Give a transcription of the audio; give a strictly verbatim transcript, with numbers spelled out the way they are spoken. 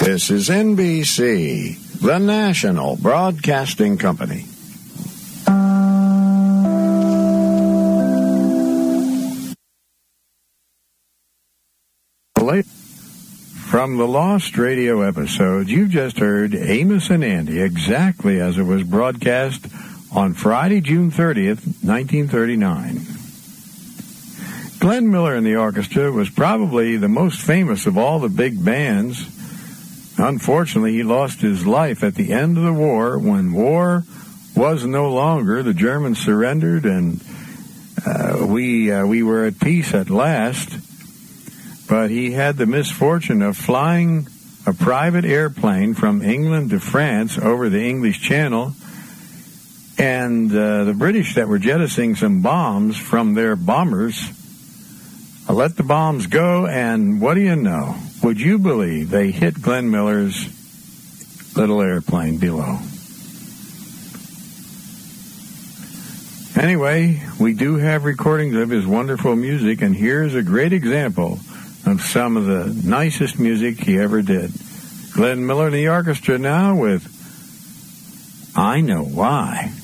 This is N B C, the national broadcasting company. From the Lost Radio episode, you just heard Amos and Andy exactly as it was broadcast on Friday, June thirtieth, nineteen thirty-nine. Glenn Miller and the orchestra was probably the most famous of all the big bands. Unfortunately, he lost his life at the end of the war when war was no longer. The Germans surrendered, and uh, we uh, we were at peace at last. But he had the misfortune of flying a private airplane from England to France over the English Channel, and uh, the British that were jettisoning some bombs from their bombers uh, let the bombs go, and what do you know? Would you believe they hit Glenn Miller's little airplane below? Anyway, we do have recordings of his wonderful music, and here's a great example of some of the nicest music he ever did. Glenn Miller and the orchestra now with I Know Why.